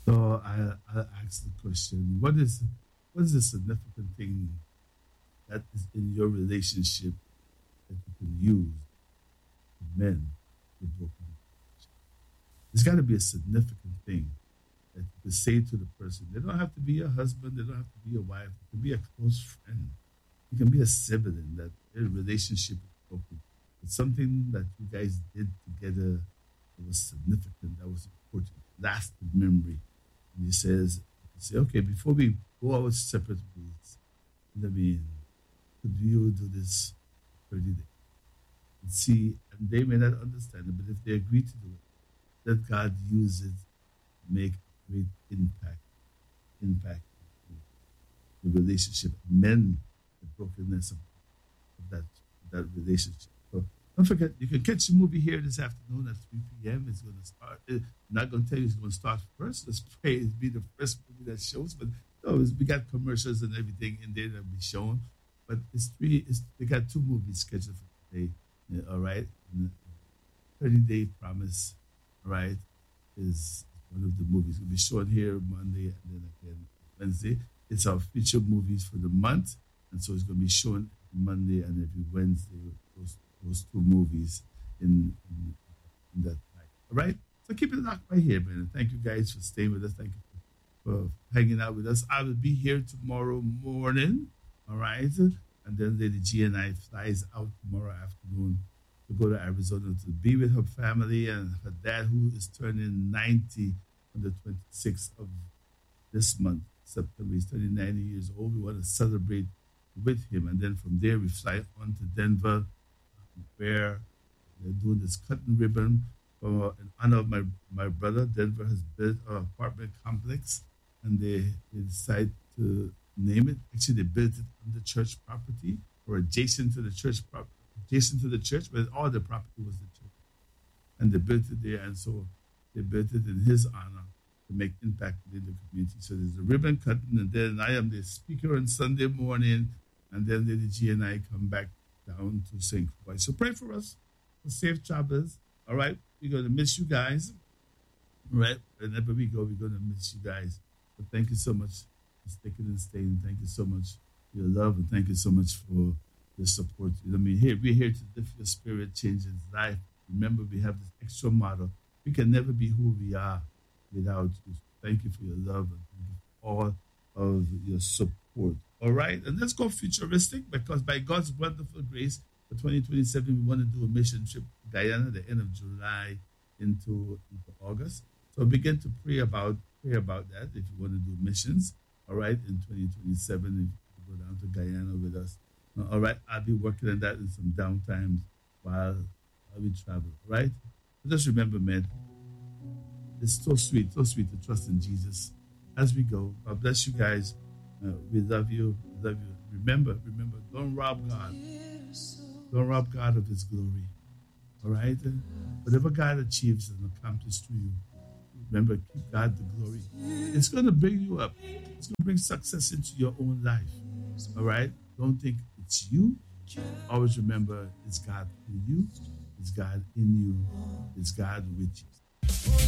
So I'll ask the question: what is the significant thing that is in your relationship that you can use to mend the broken relationship? There's got to be a significant thing that you can say to the person. They don't have to be your husband. They don't have to be your wife. It can be a close friend. It can be a sibling that their relationship is broken. It's something that you guys did together that was significant, that was important, lasting memory. And he says, you say, okay, before we go our separate ways, let me, could you do this 30 days? And see, and they may not understand it, but if they agree to do it, let God use it to make a great impact in the relationship, mend the brokenness of that relationship. So don't forget, you can catch the movie here this afternoon at 3 p.m. It's going to start. I'm not going to tell you it's going to start first. Let's pray it'll be the first movie that shows. But no, we got commercials and everything in there that will be shown. But they got two movies scheduled for today. Yeah, all right. 30-Day Promise, all right, is one of the movies. Will be shown here Monday and then again Wednesday. It's our feature movies for the month. And so it's going to be shown Monday and every Wednesday, those two movies in that night. All right? So keep it locked right here, man. Thank you guys for staying with us. Thank you for hanging out with us. I will be here tomorrow morning. All right? And then Lady G and I flies out tomorrow afternoon to go to Arizona to be with her family and her dad, who is turning 90 on the 26th of this month, September. He's turning 90 years old. We want to celebrate with him. And then from there, we fly on to Denver, where they're doing this cutting ribbon in honor of my brother. Denver has built an apartment complex, and they decide to name it. Actually, they built it on the church property or adjacent to the church but all the property was the church. And they built it there, and so they built it in his honor to make impact within the community. So there's a ribbon cutting, and then I am the speaker on Sunday morning, and then Lady G and I come back down to St. Croix. So pray for us for safe travels. All right, we're going to miss you guys. All right, whenever we go, we're going to miss you guys. But thank you so much for sticking and staying. Thank you so much for your love, and thank you so much for your support. I mean, we're here to lift your spirit, change his life. Remember, we have this extra motto: we can never be who we are without you. So thank you for your love and thank you for all of your support. All right, and let's go futuristic, because by God's wonderful grace, for 2027, we want to do a mission trip to Guyana at the end of July into August. So begin to pray about that if you want to do missions. All right, in 2027, if you go down to Guyana with us. All right, I'll be working on that in some downtime while we travel. All right, but just remember, man, it's so sweet to trust in Jesus as we go. God bless you guys. We love you. We love you. Remember, don't rob God. Don't rob God of his glory. All right? Whatever God achieves and accomplishes through you, remember, keep God the glory. It's going to bring you up. It's going to bring success into your own life. All right? Don't think it's you. Always remember, it's God through you. It's God in you. It's God with you.